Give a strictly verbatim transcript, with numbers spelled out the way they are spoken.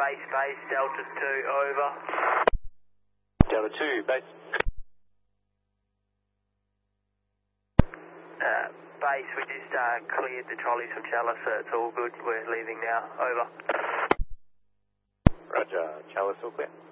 base, base, Delta two, over. Delta two, base. Uh, base, we just uh, cleared the trolleys from Chalice, so it's all good. We're leaving now, over. Roger, Chalice all clear.